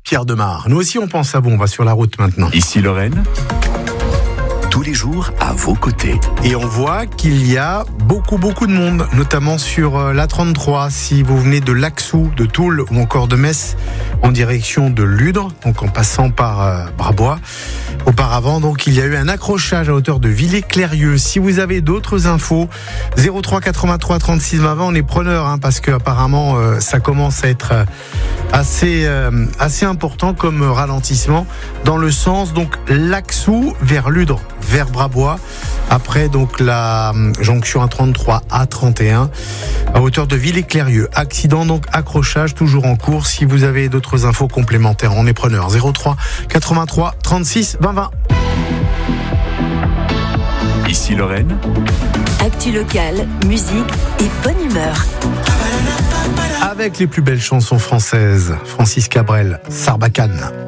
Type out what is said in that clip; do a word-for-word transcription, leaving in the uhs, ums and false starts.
Pierre Demar. Nous aussi on pense à vous, on va sur la route maintenant. Ici Lorraine, tous les jours à vos côtés. Et on voit qu'il y a beaucoup beaucoup de monde, notamment sur la trente-trois, si vous venez de Laxou, de Toul ou encore de Metz, en direction de Ludre, donc en passant par euh, Brabois. Auparavant, donc, il y a eu un accrochage à hauteur de Villers-Clérieux. Si vous avez d'autres infos, zéro trois quatre-vingt-trois trente-six vingt, on est preneur, hein, parce que apparemment euh, ça commence à être assez euh, assez important comme ralentissement dans le sens donc Laxou vers Ludre, vers Brabois. Après donc la jonction A trente-trois A trente et un à hauteur de Villers-Clérieux. Accident donc accrochage toujours en cours. Si vous avez d'autres infos complémentaires, on est preneur. zéro trois quatre-vingt-trois trente-six vingt vingt. Ici Lorraine, actu locale, musique et bonne humeur. Avec les plus belles chansons françaises, Francis Cabrel, Sarbacane.